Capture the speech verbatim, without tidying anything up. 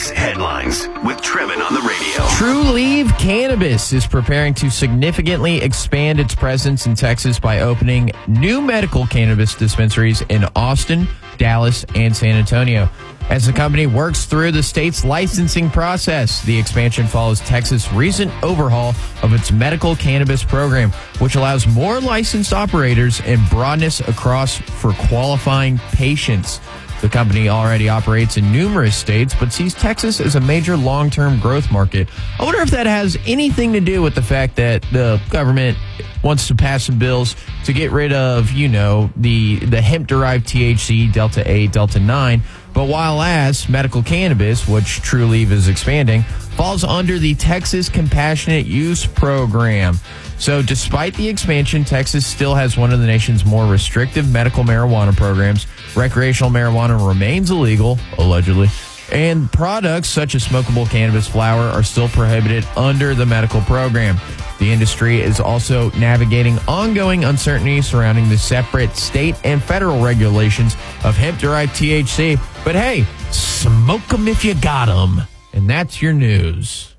week's headlines with Trevin on the radio. Trulieve Cannabis is preparing to significantly expand its presence in Texas by opening new medical cannabis dispensaries in Austin, Dallas, and San Antonio. As the company works through the state's licensing process, the expansion follows Texas' recent overhaul of its medical cannabis program, which allows more licensed operators and broadness across for qualifying patients. The company already operates in numerous states, but sees Texas as a major long-term growth market. I wonder if that has anything to do with the fact that the government wants to pass some bills to get rid of, you know, the, the hemp-derived T H C, Delta eight, Delta nine. But while as medical cannabis, which Trulieve is expanding, falls under the Texas Compassionate Use Program. So despite the expansion, Texas still has one of the nation's more restrictive medical marijuana programs. Recreational marijuana remains illegal, allegedly, and products such as smokable cannabis flower are still prohibited under the medical program. The industry is also navigating ongoing uncertainty surrounding the separate state and federal regulations of hemp-derived T H C. But hey, smoke 'em if you got 'em. And that's your news.